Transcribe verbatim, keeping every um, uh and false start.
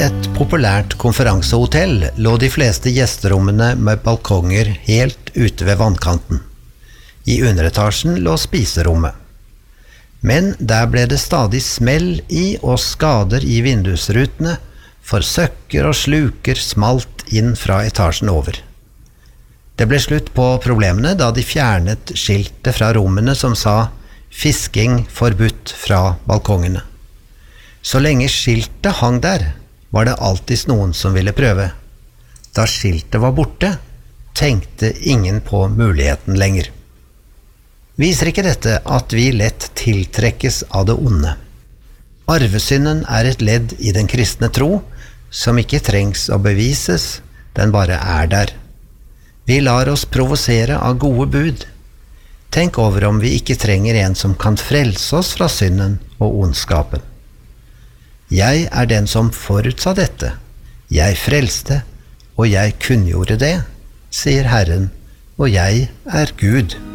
et populært konferansehotell lå de fleste gjesterommene med balkonger helt ute ved vannkanten. I underetasjen lå spiserommet. Men der ble det stadig smell i og skader i vindusrutene, for søkker og sluker smalt inn fra etasjen over. Det ble slutt på problemene da de fjernet skiltet fra rommene som sa «Fisking forbudt» fra balkongene. Så lenge skiltet hang der, var det alltid noen som ville prøve. Da skiltet var borte, tenkte ingen på muligheten lenger. Viser ikke dette at vi lett tiltrekkes av det onde? Arvesynden er et ledd i den kristne tro, som ikke trengs å bevises, den bare er der. Vi lar oss provosere av gode bud. Tenk over om vi ikke trenger en som kan frelse oss fra synden og ondskapen. Jeg er den som forutsa dette. Jeg frelste, og jeg kunngjorde det, sier Herren, og jeg er Gud.